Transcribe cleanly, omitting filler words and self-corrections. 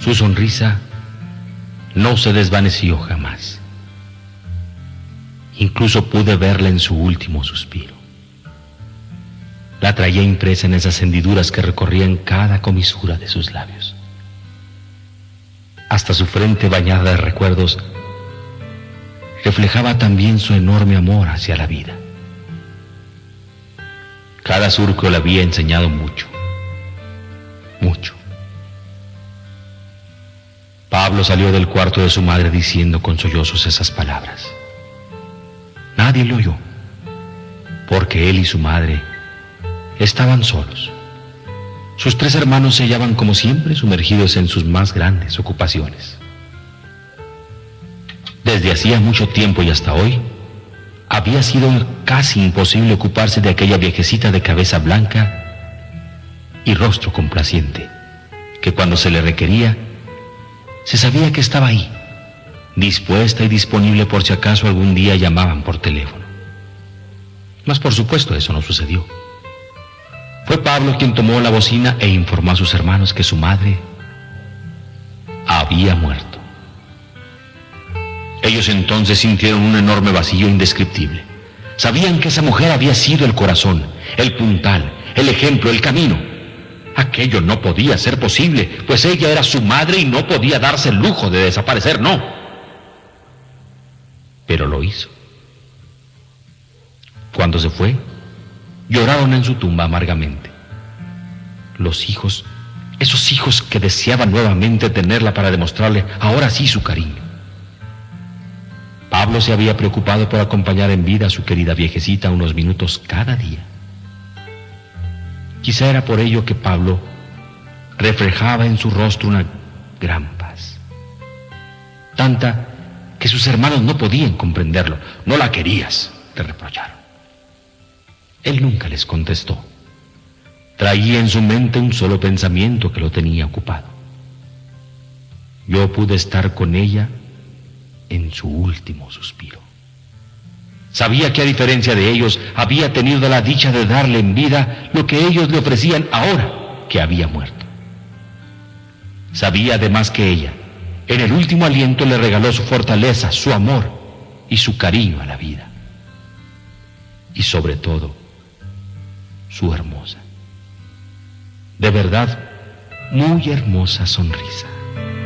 Su sonrisa no se desvaneció jamás. Incluso pude verla en su último suspiro. La traía impresa en esas hendiduras que recorrían cada comisura de sus labios. Hasta su frente bañada de recuerdos reflejaba también su enorme amor hacia la vida. Cada surco le había enseñado mucho, mucho. Pablo salió del cuarto de su madre diciendo con sollozos esas palabras. Nadie le oyó, porque él y su madre estaban solos. Sus 3 hermanos se hallaban como siempre sumergidos en sus más grandes ocupaciones. Desde hacía mucho tiempo y hasta hoy, había sido casi imposible ocuparse de aquella viejecita de cabeza blanca y rostro complaciente, que cuando se le requería, se sabía que estaba ahí, dispuesta y disponible por si acaso algún día llamaban por teléfono. Mas por supuesto eso no sucedió. Fue Pablo quien tomó la bocina e informó a sus hermanos que su madre había muerto. Ellos entonces sintieron un enorme vacío indescriptible. Sabían que esa mujer había sido el corazón, el puntal, el ejemplo, el camino. Aquello no podía ser posible, pues ella era su madre y no podía darse el lujo de desaparecer, no. Pero lo hizo. Cuando se fue, lloraron en su tumba amargamente. Los hijos, esos hijos que deseaban nuevamente tenerla para demostrarle ahora sí su cariño. Pablo se había preocupado por acompañar en vida a su querida viejecita unos minutos cada día. Quizá era por ello que Pablo reflejaba en su rostro una gran paz. Tanta que sus hermanos no podían comprenderlo. No la querías, le reprocharon. Él nunca les contestó. Traía en su mente un solo pensamiento que lo tenía ocupado. Yo pude estar con ella en su último suspiro. Sabía que a diferencia de ellos, había tenido la dicha de darle en vida lo que ellos le ofrecían ahora que había muerto. Sabía además que ella, en el último aliento, le regaló su fortaleza, su amor y su cariño a la vida. Y sobre todo, su hermosa, de verdad, muy hermosa sonrisa.